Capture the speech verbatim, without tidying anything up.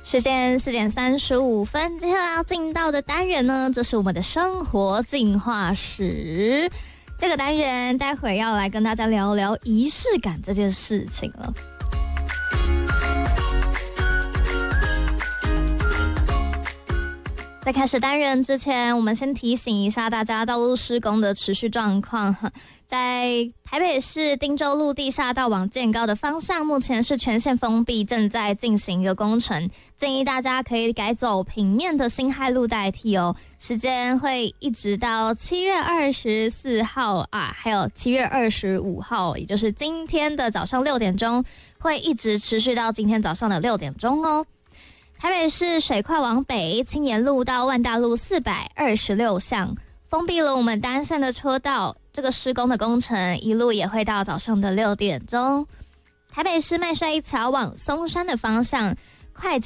时间四点三十五分，接下来要进到的单元呢，这是我们的生活进化史。这个单元待会要来跟大家聊聊仪式感这件事情了。在开始单元之前，我们先提醒一下大家道路施工的持续状况。在台北市汀州路地下道往建高的方向，目前是全线封闭，正在进行一个工程，建议大家可以改走平面的辛亥路代替哦。时间会一直到七月二十四号啊，还有七月二十五号，也就是今天的早上六点钟，会一直持续到今天早上的六点钟哦。台北市水快往北，青年路到万大路四百二十六巷封闭了我们单线的车道，这个施工的工程一路也会到早上的六点钟。台北市麦帅一桥往松山的方向，快